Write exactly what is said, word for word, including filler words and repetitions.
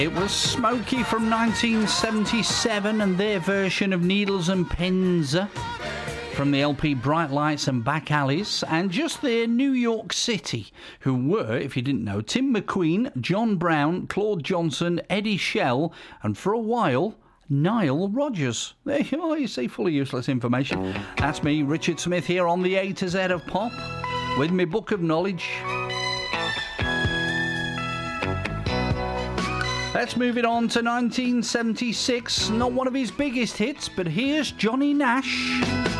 It was Smokey from nineteen seventy-seven and their version of Needles and Pins from the L P Bright Lights and Back Alleys, and just their New York City, who were, if you didn't know, Tim McQueen, John Brown, Claude Johnson, Eddie Shell, and for a while, Nile Rodgers. There you are, you see, fully useless information. That's me, Richard Smith, here on the A to Z of Pop, with my book of knowledge. Let's move it on to nineteen seventy-six. Not one of his biggest hits, but here's Johnny Nash.